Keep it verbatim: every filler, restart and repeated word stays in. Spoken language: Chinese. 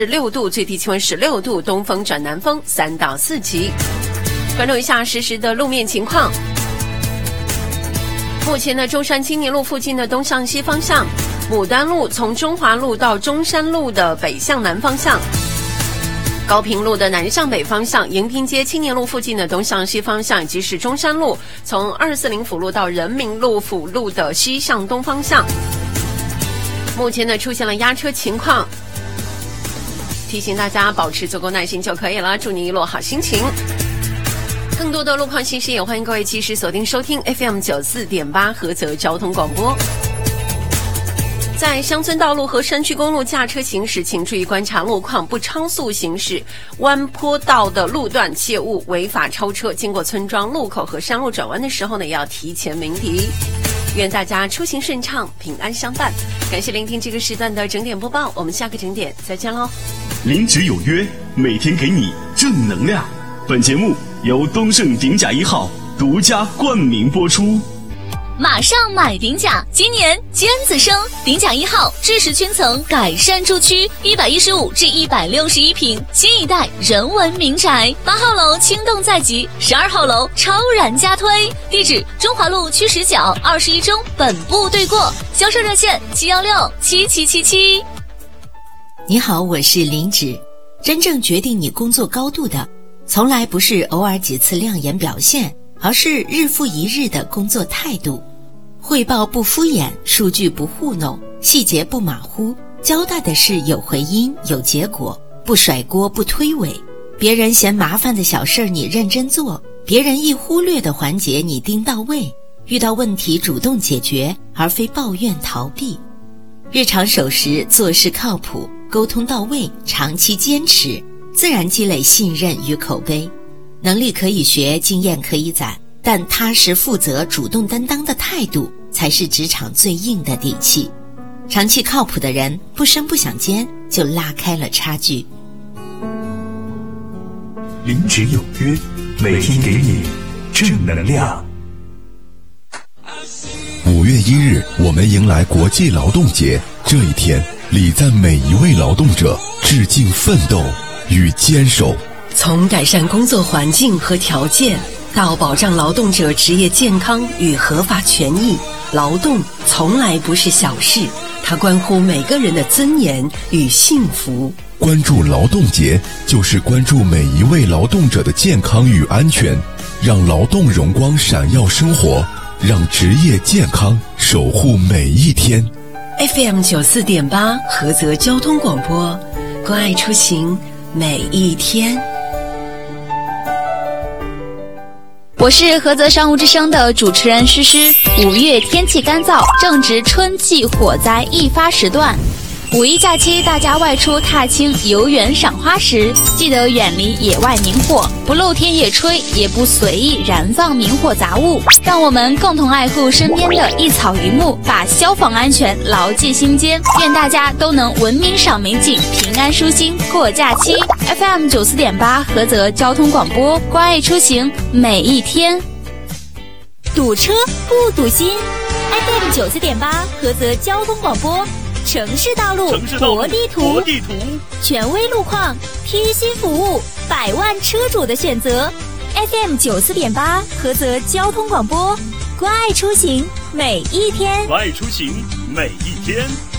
六度，最低气温十六度，东风转南风三到四级。关注一下实时的路面情况。目前的中山青年路附近的东向西方向，牡丹路从中华路到中山路的北向南方向，高平路的南向北方向，延平街青年路附近的东向西方向，以及是中山路从二四零辅路到人民路辅路的西向东方向。目前呢出现了压车情况，提醒大家保持足够耐心就可以了，祝你一路好心情。更多的路况信息也欢迎各位及时锁定收听 F M 九十四点八 菏泽交通广播。在乡村道路和山区公路驾车行驶，请注意观察路况，不超速行驶。弯坡道的路段切勿违法超车。经过村庄、路口和山路转弯的时候呢，也要提前鸣笛。愿大家出行顺畅，平安相伴。感谢聆听这个时段的整点播报，我们下个整点再见喽。 零值有约，每天给你正能量。本节目由东盛鼎甲一号独家冠名播出。 马上买鼎甲，今年尖子生，鼎甲一号知识圈层改善住区，一百一十五至一百六十一平，新一代人文民宅。八号楼轻动在即，十二号楼超然加推。地址：中华路区十角二十一中本部对过，销售热线七幺六七七七七。 你好，我是林芷。真正决定你工作高度的，从来不是偶尔几次亮眼表现，而是日复一日的工作态度。汇报不敷衍，数据不糊弄，细节不马虎，交代的事有回音有结果，不甩锅不推诿。别人嫌麻烦的小事你认真做，别人一忽略的环节你盯到位。遇到问题主动解决，而非抱怨逃避。日常守时，做事靠谱，沟通到位，长期坚持，自然积累信任与口碑。能力可以学，经验可以攒，但踏实负责、主动担当的态度才是职场最硬的底气。长期靠谱的人，不声不响间就拉开了差距。 零值有约，每天给你正能量。 五月一日，我们迎来国际劳动节。这一天，礼赞每一位劳动者，致敬奋斗与坚守。 从改善工作环境和条件，到保障劳动者职业健康与合法权益，劳动从来不是小事，它关乎每个人的尊严与幸福。 关注劳动节，就是关注每一位劳动者的健康与安全，让劳动荣光闪耀生活，让职业健康守护每一天。 F M 九十四点八 菏泽交通广播，关爱出行每一天。 我是菏泽商务之声的主持人诗诗。五月天气干燥，正值春季火灾易发时段。五一假期，大家外出踏青、游园、赏花时，记得远离野外明火，不露天野炊，也不随意燃放明火杂物。让我们共同爱护身边的一草一木，把消防安全牢记心间。愿大家都能文明赏美景，平安舒心过假期。F M 九十四点八 菏泽交通广播，关爱出行每一天。 堵车不堵心 ，F M 九十四点八 菏泽交通广播。城市道路国地图， 国地图， 权威路况，贴心服务，百万车主的选择。F M 九十四点八菏泽交通广播，关爱出行每一天， 关爱出行每一天。